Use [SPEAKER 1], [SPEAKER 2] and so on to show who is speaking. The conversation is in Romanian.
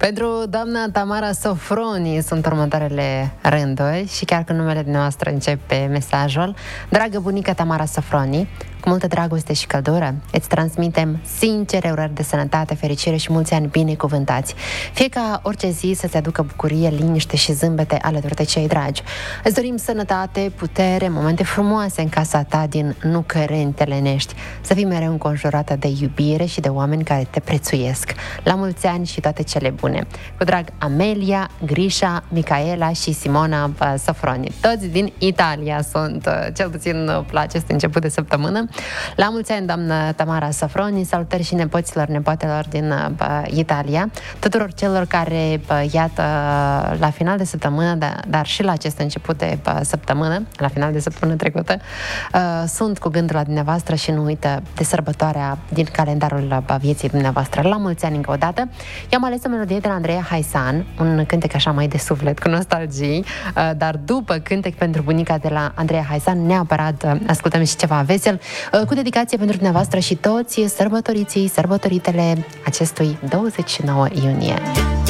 [SPEAKER 1] Pentru doamna Tamara Sofroni sunt următoarele rânduri și chiar că numele dumneavoastră începe mesajul. Dragă bunică Tamara Sofroni, cu multă dragoste și căldură, îți transmitem sincere urări de sănătate, fericire și mulți ani binecuvântați. Fie ca orice zi să-ți aducă bucurie, liniște și zâmbete alături de cei dragi. Îți dorim sănătate, putere, momente frumoase în casa ta din Nucărentele Nești. Să fii mereu înconjurată de iubire și de oameni care te prețuiesc. La mulți ani și toate cele bune. Cu drag, Amelia, Grisha, Micaela și Simona Sofroni. Toți din Italia sunt, cel puțin la acest început de săptămână. La mulți ani, doamnă Tamara Sofroni, salutări și nepoților, nepoatelor din Italia, tuturor celor care, iată, la final de săptămână, dar și la acest început de săptămână, la final de săptămână trecută, sunt cu gândul la dumneavoastră și nu uită de sărbătoarea din calendarul vieții dumneavoastră. La mulți ani încă o dată. I-am ales o melodie de la Andreea Haisan, un cântec așa mai de suflet, cu nostalgii, dar după cântec pentru bunica de la Andreea Haisan, neapărat ascultăm și ceva vesel, cu dedicație pentru dumneavoastră și toți sărbătoriții, sărbătoritele acestui 29 iunie.